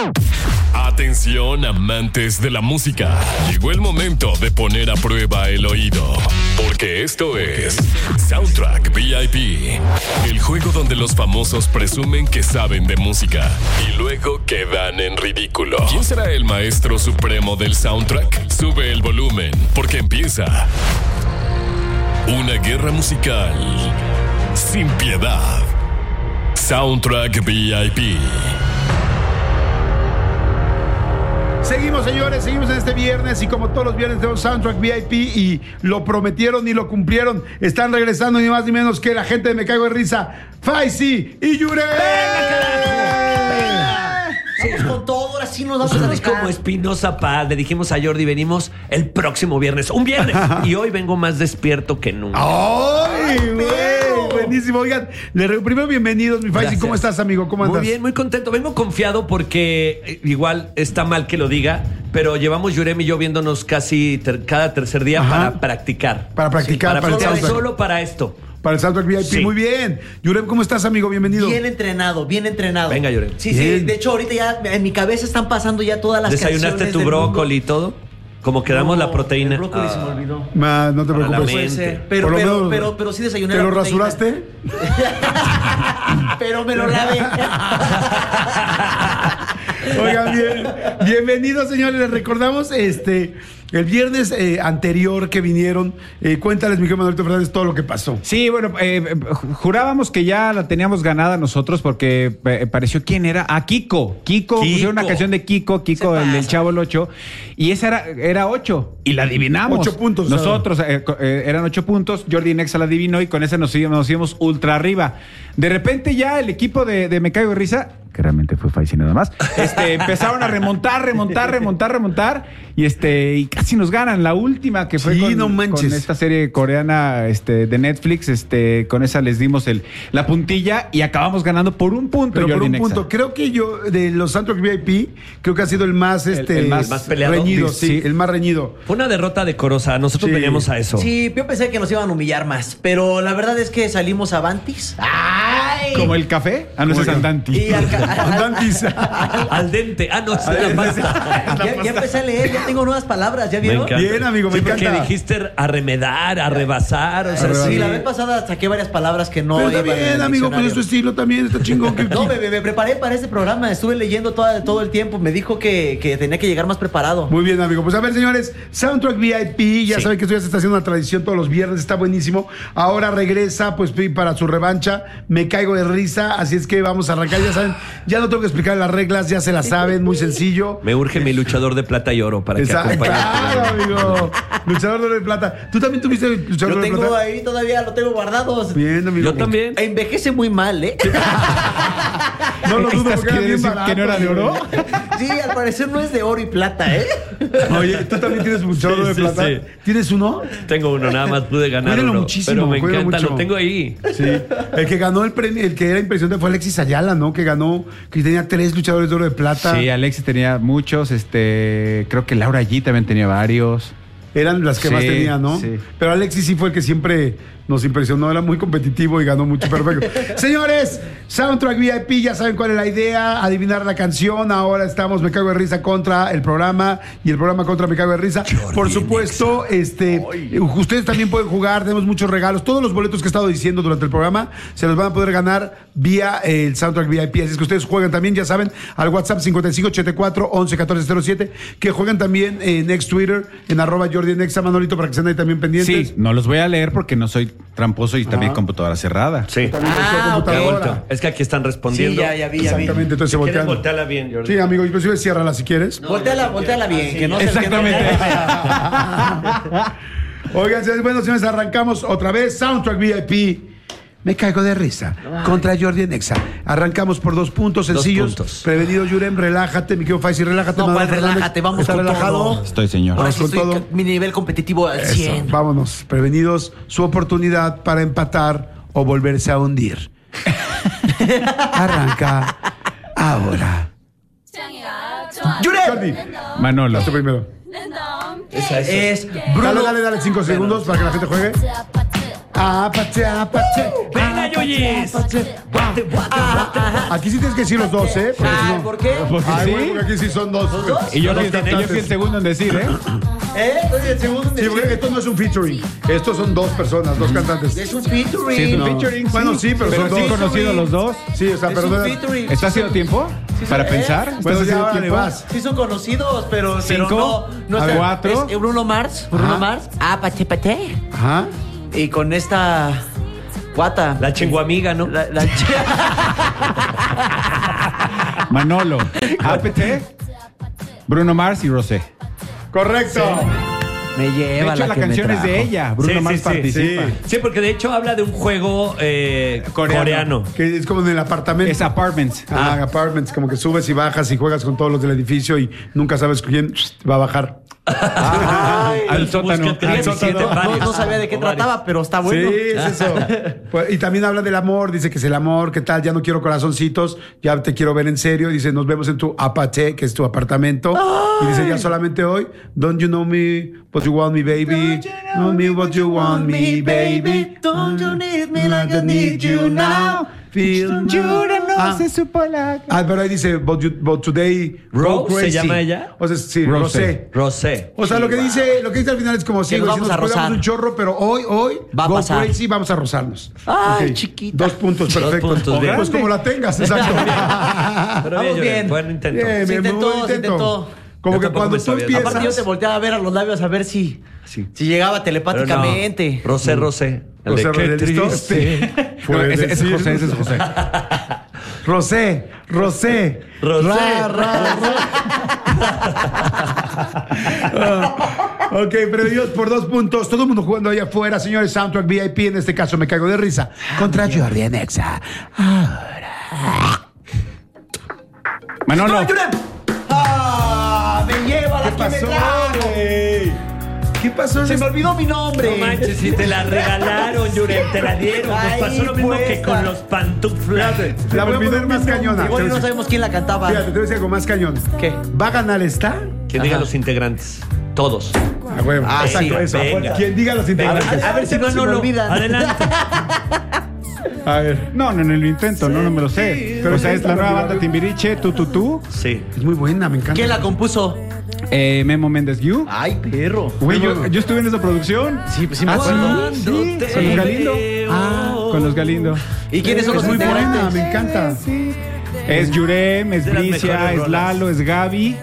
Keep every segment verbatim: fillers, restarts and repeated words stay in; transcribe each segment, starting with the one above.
Atención, amantes de la música. Llegó el momento de poner a prueba el oído, porque esto es Soundtrack V I P, el juego donde los famosos presumen que saben de música y luego quedan en ridículo. ¿Quién será el maestro supremo del soundtrack? Sube el volumen, porque empieza una guerra musical sin piedad. Soundtrack V I P. Seguimos, señores, seguimos en este viernes y como todos los viernes tenemos Soundtrack V I P y lo prometieron y lo cumplieron. Están regresando ni más ni menos que la gente de Me Caigo de Risa, Faisy y Yurem. Vamos con todo, ahora sí nos vamos a Es como Espinosa Paz, le dijimos a Jordi, venimos el próximo viernes, un viernes, y hoy vengo más despierto que nunca. ¡Ay, güey! Buenísimo. Oigan, le re- primero bienvenidos, mi Faisy. ¿Cómo estás, amigo? ¿Cómo andas? Muy bien, muy contento. Vengo confiado porque eh, igual está mal que lo diga, pero llevamos Yurem y yo viéndonos casi ter- cada tercer día. Ajá. para practicar. Para practicar, para, para el practicar soundtrack. solo para esto. Para el Soundtrack V I P. Sí. Muy bien. Yurem, ¿cómo estás, amigo? Bienvenido. Bien entrenado, bien entrenado. Venga, Yurem. Sí, Bien. sí. De hecho, ahorita ya en mi cabeza están pasando ya todas las ¿Desayunaste canciones tu del brócoli y mundo. todo? Como quedamos No, la proteína. El brócoli Ah. se me olvidó. Ma, no te Para la preocupes. mente. Puede ser. Pero, Por lo pero, menos, pero, pero sí desayuné ¿Te la lo proteína. rasuraste? Pero me lo lavé. Oigan, bien, bienvenidos, señores. Les recordamos este el viernes eh, anterior que vinieron. Eh, cuéntales, Miguel Manuelito Fernández, todo lo que pasó. Sí, bueno, eh, jurábamos que ya la teníamos ganada nosotros porque eh, pareció quién era. Ah, Kiko. Kiko, Kiko. pusieron una canción de Kiko, Kiko, Se el del pasa. Chavo el Ocho. Y esa era, era ocho. Y la adivinamos. Ocho puntos, Nosotros eh, co- eh, eran ocho puntos. Jordi Nexa la adivinó y con esa nos íbamos, nos íbamos ultra arriba. De repente ya el equipo de, de Me Caigo de Risa, que realmente fue Faisy nada más, este, empezaron a remontar, remontar, remontar, remontar. Y este, y casi nos ganan. La última que fue Sí, con, no manches. con esta serie coreana este, de Netflix, este, con esa les dimos el, la puntilla y acabamos ganando por un punto. Pero por Jordi un Nexa. punto. Creo que yo, de los Soundtrack V I P, creo que ha sido el más, este, el más- más peleado. reñido, sí, Sí. el más reñido. Fue una derrota decorosa. Nosotros Sí. veníamos a eso. Sí, yo pensé que nos iban a humillar más. Pero la verdad es que salimos avantis. ¡Ay! Como el café. Ah, no, ese es Como el- Andanti. Y al, ca- al- Andantis. Al dente. Ah, no, esa es la pasta. ya, ya empecé a leer, ya tengo nuevas palabras, ¿ya Me vieron? encanta. Bien, amigo, me Sí, porque encanta. dijiste arremedar, arrebasar. O sea, Arrebasar. Sí, sí. la vez pasada saqué varias palabras que no Pero está iban en el bien, amigo, pues es tu diccionario. estilo también, está chingón. Que, No, me, me- me preparé para este programa, estuve leyendo todo, todo el tiempo, me dijo que, que tenía que llegar más preparado. Muy bien, amigo. Pues a ver, señores, Soundtrack V I P, ya Sí. saben que esto ya se está haciendo una tradición todos los viernes, está buenísimo. Ahora regresa, pues, para su revancha, Me Caigo de Risa, así es que vamos a arrancar, ya saben, ya no tengo que explicar las reglas, ya se las saben, muy sencillo. Me urge mi luchador de plata y oro para que Exacto, acompañe. al claro, programa. amigo. Luchador de oro de plata. ¿Tú también tuviste luchador Lo de oro de tengo plata? ahí todavía, lo tengo guardado. Bien, amigo. Yo también. Envejece muy mal, ¿eh? No lo dudo ¿Estás porque era queriendo bien decir barato. que no era de oro? Sí, al parecer no es de oro y plata, ¿eh? Oye, ¿tú también tienes luchador Sí, de sí, plata? sí. ¿Tienes uno? Tengo uno, nada más pude ganar Cuídenlo uno. muchísimo, pero me cuídenlo encanta, mucho. lo tengo ahí. Sí. El que ganó el premio, el que era impresionante fue Alexis Ayala, ¿no? Que ganó, que tenía tres luchadores de oro de plata. Sí, Alexis tenía muchos. Este, creo que Laura G también tenía varios. Eran las que Sí, más tenía, ¿no? sí. Pero Alexis sí fue el que siempre nos impresionó, era muy competitivo y ganó mucho. Perfecto. Señores, Soundtrack V I P, ya saben cuál es la idea, adivinar la canción. Ahora estamos Me Cago de Risa contra el programa y el programa contra Me Cago de Risa. Por supuesto, este, ustedes también pueden jugar, tenemos muchos regalos. Todos los boletos que he estado diciendo durante el programa se los van a poder ganar vía el Soundtrack V I P. Así es que ustedes juegan también, ya saben, al WhatsApp cincuenta y cinco ochenta y cuatro once catorce cero siete, que jueguen también en ex Twitter, en arroba Jordi Nexa, Manolito, para que estén ahí también pendientes. Sí, no los voy a leer porque no soy tramposo y también Ajá. computadora cerrada. Sí. También con su Ah, ok. Ya computadora. volteo. Es que aquí están respondiendo. Sí, ya, ya vi, ya vi. Exactamente, entonces se Si quieres, voltean. volteala bien, Jordi. Sí, amigo, inclusive ciérrala si quieres. Volteala, volteala bien, que no se Exactamente. que no- Oigan, señores, bueno, señores, arrancamos otra vez. Soundtrack V I P. Me Caigo de Risa contra Jordi Nexa. Arrancamos por dos puntos Dos sencillos. puntos. Prevenido, Yurem, relájate. Mi querido Faisy, relájate. No, Manuel ¿cuál Fernández, relájate? Vamos ¿está con relajado? todo. Estoy, señor. Ahora Vamos sí con estoy todo. ca- mi nivel competitivo al Eso, cien. vámonos. Prevenidos, su oportunidad para empatar o volverse a hundir. Arranca ahora. Jordi, Manolo. hazte primero. Esa, esa. Es Dale, Bruno. dale, dale cinco segundos para que la gente juegue. Apache, apache, Venga, Yuyis. Aquí sí tienes que decir los dos, ¿eh? Porque si Ay, no- ¿por qué? Porque Ay, sí. güey, porque aquí sí son dos. ¿Los dos? Y yo No fui, los yo tiene. fui el segundo en decir, ¿eh? ¿Eh? Oye, el segundo Sí, porque esto no es un featuring. Estos son dos personas, dos cantantes. es un featuring. Sí, es un No. featuring. Bueno, sí, pero son sí dos. conocidos los dos. Sí, o sea, Es pero un no- featuring. ¿Está haciendo tiempo para ¿eh? pensar? ¿Estás Bueno, ya haciendo ahora le tiempo? vas. Sí son conocidos, pero, pero Cinco, no, no a ver, sé, cuatro. es Bruno Mars, Bruno Ajá. Mars, ah, pate pate. Ajá. Y con esta guata. La chinguamiga, ¿no? La, la chi- Manolo, A P T, Bruno Mars y Rosé. Correcto. Me De lleva hecho, la que me canción es de trajo. ella. Bruno Sí, Mars sí, sí, participa. sí. Sí, porque de hecho habla de un juego eh, Coreano. coreano. Que es como en el apartamento. Es Apartments. Ah, apartments, como que subes y bajas y juegas con todos los del edificio y nunca sabes quién va a bajar. Ay, Al sótano. Busquetería Al se sótano. sienten no, varios. no sabía de qué O varios. trataba, pero está bueno. Sí, es eso. Pues, y también habla del amor, dice que es el amor, ¿qué tal? Ya no quiero corazoncitos, ya te quiero ver en serio. Dice, nos vemos en tu apate, que es tu apartamento. Y dice, ya solamente hoy, don't you know me, but you want me, baby. Know me, what you want me, baby. Don't you need me like I need you now. Feel ah. Ah, pero ahí dice, but, you, but today, Ro, go ¿se crazy. llama ella? O sea, sí, Rosé. Rosé. Rosé. O sea, lo que dice, lo que dice al final es como si Que nos vamos a rozar. un chorro, pero hoy, hoy, Va a go pasar. crazy, vamos a rozarnos. Ay, Ok. chiquita. Dos puntos, Dos perfecto. puntos, bien. Pues como la tengas, exacto. Pero Vamos Yuri, bien. buen intento. Bien, Se bien, intentó, muy buen se intento. intentó. Como Yo que tampoco cuando me tú sabía. empiezas... Aparte yo te volteaba a ver a los labios a ver si, Sí. si llegaba Pero no. telepáticamente. Rosé, Rosé. El de Rosé, qué ¿listo? triste. No, Puede ese, ese es decir- José, ese es José. Rosé, Rosé. Rosé. Ra, ra, ra. Ok, perdidos por dos puntos. Todo el mundo jugando allá afuera, señores. Soundtrack V I P, en este caso me cago de risa. Contra Jordi en Exa. Manolo. ¡No, Yurem! ¡Ah! ¡Me lleva la que me trajo! ¿Qué pasó? Se me olvidó mi nombre. No manches, si te la regalaron, Yurem, te la dieron. Nos Ahí pasó lo mismo que puesta. con los pantuflas. La voy a poner más cañona. Igual y no sabemos quién la cantaba. Fíjate, te voy a decir algo más cañón. ¿Qué? ¿Va a ganar esta? ¿Quién diga los integrantes? Todos. A huevo. Ah, Exacto, sí, eso. venga. Quien diga los integrantes. A ver si no, Se no me lo olvidan. Adelante. A ver. No, no, no lo intento, no, no me lo sé. Pero o sea, sí es está la nueva olvidado. banda Timbiriche, tú, tú, tú. Sí. Es muy buena, me encanta. ¿Quién la compuso? Eh, Memo Méndez Guiú. Ay, perro. Güey, yo, yo estuve en esa producción. Sí, pues sí me Ah, acuerdo. sí. Sí, te con los Galindo. veo. Ah, con los Galindo. ¿Y quiénes son Es los muy buena, integrantes? me encanta. Es Yurem, es De las Bricia, mejores es rolas. Lalo, es Gaby.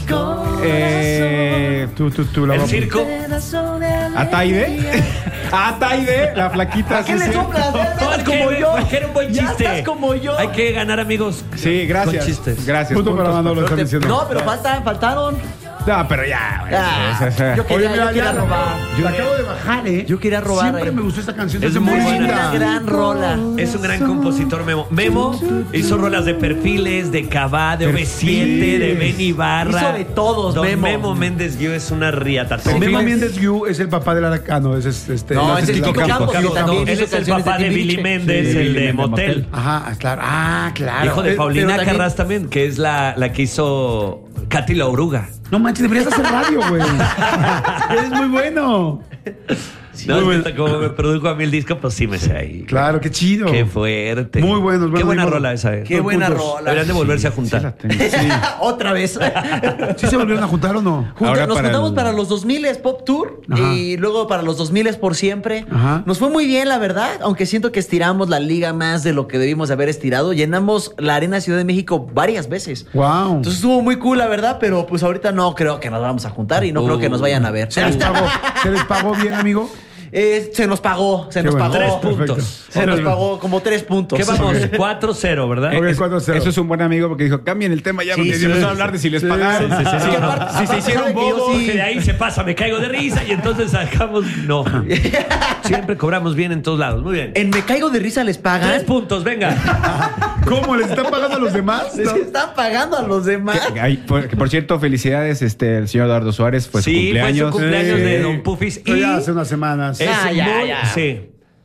Eh, Tú, tú, tú. La El vamos. circo. Ataide. Ataide, la flaquita. ¿A qué sí, le sí. soplas? Ya estás Porque- como yo. porque era un buen Ya chiste. estás como yo. Hay que ganar, amigos. Sí, gracias. Con chistes. Gracias. Punto para puntos. Manolo, está diciendo. No, pero faltan, faltaron. No, pero ya. güey. Ah, O sea, o sea, yo quería, Oye, yo mira, quería ya, robar. La acabo de bajar, ¿eh? Yo quería robar, Siempre eh. me gustó esta canción. Es Es muy muy buena. Una linda. gran rola. Es un gran compositor, Memo. Memo hizo rolas de Perfiles, de Cabá, de O V siete, de Benny Barra. Hizo de todos, Don Memo. Memo Méndez Guiú es una riata. Memo Méndez Guiú es el papá del Aracano. Ese es este. No, ese ese es Kiko Kiko Campos. Campos. Kiko También Campos. Él hizo es el canciones papá de de Billy Timbiriche. Méndez, Sí, el Billy de Méndez Motel. Motel. Ajá, claro. Ah, claro. Hijo de Eh, Paulina pero también- Carras también, que es la, la que hizo Katy la Oruga. No manches, deberías hacer radio, güey. Eres muy bueno. No, Muy es bueno. que como me produjo a mí el disco, pues sí me sé ahí. Claro, qué chido. Qué fuerte. Muy buenos, Qué buenos, buena muy rola buenos. esa, eh. Qué Dos buena puntos. rola. Deberían de volverse a Sí, juntar. la tengo. Otra vez. ¿Sí se volvieron a juntar o no? Junta- Ahora nos para juntamos el- para los dos mil Pop Tour Ajá. y luego para los dos mil por siempre. Ajá. Nos fue muy bien, la verdad, aunque siento que estiramos la liga más de lo que debimos de haber estirado. Llenamos la Arena Ciudad de México varias veces. Wow. Entonces estuvo muy cool, la verdad, pero pues ahorita no creo que nos vamos a juntar y no creo que nos vayan a ver. ¿Se les pagó, ¿se les pagó bien, amigo? Eh, se nos pagó, se Qué nos bueno. pagó. Tres Perfecto. puntos. Se nos pagó como tres puntos. ¿Qué vamos? cuatro cero, ¿verdad? Ok, Es- cuatro cero. Eso es un buen amigo porque dijo, cambien el tema ya, Sí, porque sí, empezó sí, a hablar de si les sí, pagaron. sí, sí, sí. Sí, Es que aparte- Si se aparte hicieron sabe que yo bobos. sí- Que de ahí se pasa, me caigo de risa y entonces sacamos. No. Siempre cobramos bien en todos lados. Muy bien. En Me Caigo de Risa les pagan. Tres puntos, venga. ¿Cómo? ¿Les están pagando a los demás? Les están pagando a los demás. Que- ay, por, que por cierto, felicidades, este, el señor Eduardo Suárez, fue su Sí, fue su cumpleaños. cumpleaños Sí. de Don Pufis. Pero Y ya hace unas semanas. es Ah, ya, muy- ya. Sí.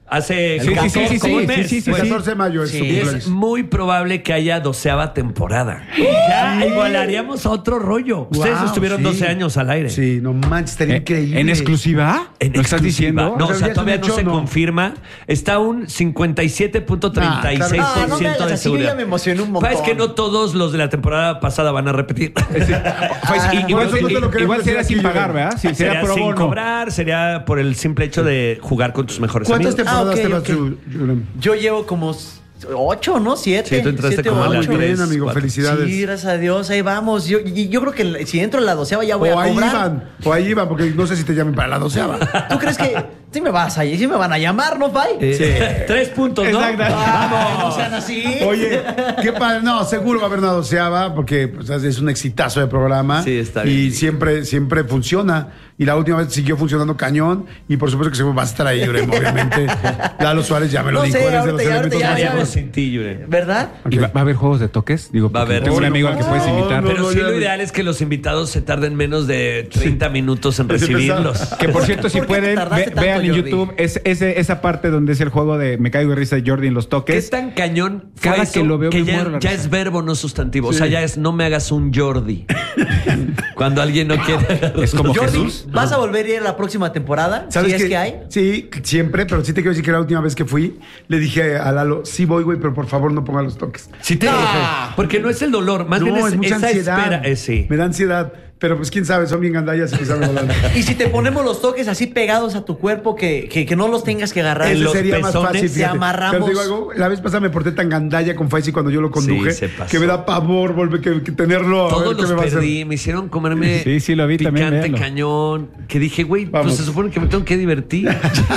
Hace Sí, sí, catorce, sí, sí, como un sí, mes, sí, sí, El pues. catorce de mayo es Sí. su Y cumpleaños. es muy probable que haya doceava temporada. Ya igualaríamos a otro rollo. Ustedes Wow, estuvieron sí. doce años al aire. Sí, no manches, estaría Eh, increíble. ¿En exclusiva? En ¿Lo estás exclusiva. diciendo? No, O sea, o sea, ya todavía se no me se echó, ¿no? confirma. Está un cincuenta y siete punto treinta y seis Ah, por no me ciento hagas de así, yo ya seguridad. me emocioné un montón. Pa, Es que no todos los de la temporada pasada van a repetir. Pues, Ah, igual por eso no te lo queremos igual sería decir sin aquí, pagar, yo. ¿verdad? Sí, sería sería pro sin bono. cobrar, sería por el simple hecho de jugar con tus mejores ¿Cuántas amigos. temporadas Ah, ok, te vas ok. tú, Yurem? Yo llevo como s- ocho, ¿no? Siete. Sí, tú entraste siete como o a la ocho. Muy bien, tres, amigo, cuatro. felicidades. Sí, gracias a Dios, ahí vamos. Yo, y yo creo que el- si entro en la doceava ya voy O a ahí cobrar. iban, o ahí iban, porque no sé si te llamen para la doceava. ¿Tú crees que sí me vas a sí me van a llamar, no, Pai? Eh, Tres puntos, ¿no? Exacto. Ay, no sean así. Oye, qué padre. No, seguro va a haber una doceava porque pues, es un exitazo de programa. Sí, está Y bien. siempre, siempre funciona. Y la última vez siguió funcionando cañón. Y por supuesto que se va a estar ahí, Yurem, obviamente. Lalo Suárez ya me lo No dijo. sé, eres de ahorita los ya, elementos ahorita más ya, ya Haríamos buenos. sin ti, Yure. ¿Verdad? ¿Y va, va a haber juegos de toques? Digo, Va a porque haber. tengo un No, amigo al que no, puedes no, invitar. no, Pero sí, ya- lo ideal es que los invitados se tarden menos de treinta minutos en recibirlos. Que por cierto, si ¿Por qué te pueden, tardaste ve- tanto, vean en Jordi? YouTube es, ese- esa parte donde es el juego de Me Caigo de Risa de Jordi en los ¿Qué toques. tan cañón fue Cada eso que lo veo me ya, muero la ya risa. es verbo, no sustantivo? O sea, ya es no me hagas un Jordi. Cuando alguien no quiere agarrar- Es como Jordi, Jesús. ¿vas a volver a ir a la próxima temporada? ¿Sabes si qué? es que hay. Sí, siempre, pero sí te quiero decir que la última vez que fui, le dije a Lalo, sí voy, güey, pero por favor no ponga los toques. Sí te porque no es el dolor, más no, bien es, es mucha esa ansiedad. espera. Eh, sí. Me da ansiedad. Pero pues quién sabe, son bien gandallas y quizás me lo dan. Y si te ponemos los toques así pegados a tu cuerpo que, que, que no los tengas que agarrar. En Ese los sería más pezones fácil, te fíjate. amarramos. Pero te digo algo, la vez pasada me porté tan gandalla con Faisy cuando yo lo conduje Sí, se pasó. que me da pavor volver que, que tenerlo a Todos ver qué los me va a hacer. perdí, me hicieron comerme Sí, sí, lo vi también, picante véanlo. cañón. Que dije, güey, Vamos. pues se supone que me tengo que divertir.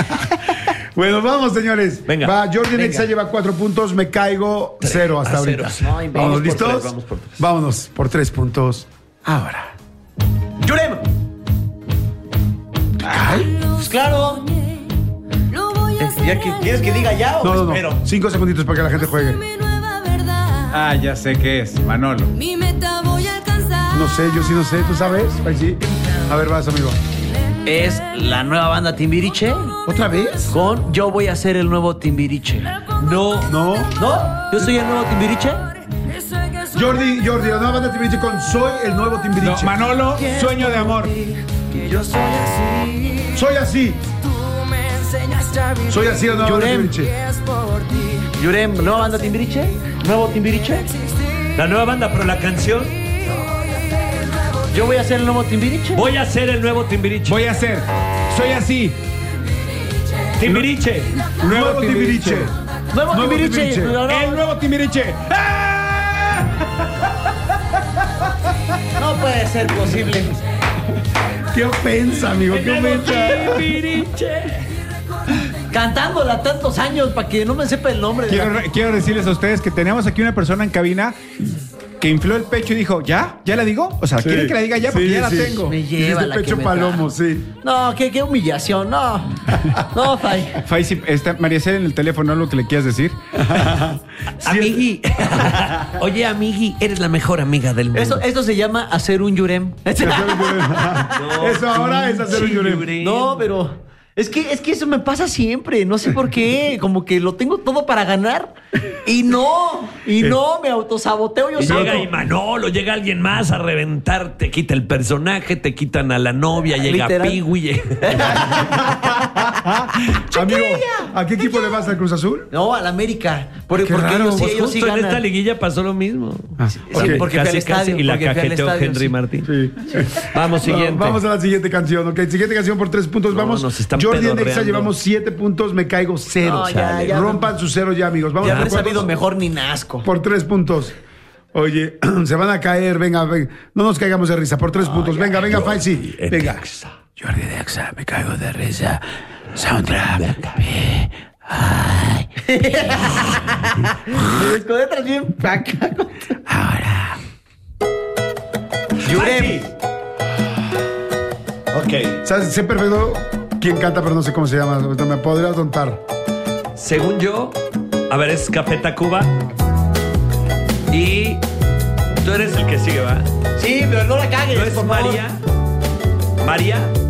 Bueno, vamos, señores. Venga. Va, Jordi Venga. Nexa lleva cuatro puntos, me caigo cero hasta a ahorita. cero. No, inventes. Vamos, Vamos por ¿listos? tres, vamos por tres. Vámonos por tres puntos. Ahora. ¡Yurem! Pues claro. ¿Ya que, ¿Quieres que diga ya o No, no, me espero? no. Cinco segunditos para que la gente juegue. Ah, ya sé qué es. Manolo. Mi meta voy a alcanzar. No sé, yo sí no sé. ¿Tú sabes, Faisy? A ver, vas, amigo. Es la nueva banda Timbiriche ¿Otra vez? con Yo voy a ser el nuevo Timbiriche. No, No. ¿No? ¿Yo soy el nuevo Timbiriche? Jordi, Jordi, la nueva banda Timbiriche con Soy el nuevo No, Timbiriche. Manolo, sueño de amor. Que yo soy así. Soy así. Tú me enseñaste a vivir. Soy así la nueva banda Yurem. Timbiriche. Es por ti. Yurem, ¿nueva banda Timbiriche? ¿Nuevo Timbiriche? la nueva banda, pero la canción. Yo voy a ser el nuevo Timbiriche. Voy a ser el nuevo Timbiriche. Voy a hacer. Soy así. Timbiriche. Nuevo Timbiriche. Nuevo, Nuevo Timbiriche. Timbiriche. No, no, El nuevo Timbiriche. no puede ser posible. Qué ofensa, amigo, qué ofensa. Timbiriche. Cantándola tantos años para que no me sepa el nombre. de Quiero, la- re- quiero decirles a ustedes que tenemos aquí una persona en cabina que infló el pecho y dijo, ¿ya? ¿Ya la digo? O sea, Sí. ¿quieren que la diga ya? Porque Sí, ya la sí. tengo. Me Hiciste lleva la que pecho me palomo, da. sí. No, qué, qué humillación, no. No, Fay. Faisy, está María Cel en el teléfono, ¿algo que le quieras decir? Amigui. Oye, amigui, eres la mejor amiga del mundo. Esto, esto se llama hacer un Yurem. Eso ahora es hacer un Yurem. No, pero es que, es que eso me pasa siempre. No sé por qué. Como que lo tengo todo para ganar. Y no. Y no, me autosaboteo yo Y solo. llega Imanolo, llega alguien más a reventar, te quita el personaje, te quitan a la novia, llega Literal. Piwi. llega- Amigo, ¿a qué equipo le vas al Cruz Azul? No, al América. Por- Qué porque raro. ellos sí, Pues ellos sí justo en esta ganan. liguilla pasó lo mismo. Sí, ok. porque fui al Casi, casi, estadio, y la porque fui al cajeteó estadio, Henry sí. Martín. Sí. Vamos, siguiente. No, vamos a la siguiente canción, ok. Siguiente canción por tres puntos. No, vamos. nos están Jordi en Exa pedorreando. llevamos siete puntos, me caigo cero. No, ya, ya. Rompan su cero ya, amigos. Vamos Ya por habré cuántos? sabido mejor ni nazco. Por tres puntos. Oye, se van a caer, venga, venga. No nos caigamos de risa, por tres puntos. Venga, venga, Faisy. en Venga. Exa. Jordi de Exa, me caigo de risa. Soundtrack. Me desconectas bien paca. Ahora. Yurem. Ok. ¿Sabes? Sé perfecto quién canta, pero no sé cómo se llama. Me podría tontar. Según yo, a ver, es Café Tacuba. Y tú eres el que sigue, ¿va? Sí, pero no la cagues. ¿No es por favor. María? ¿María?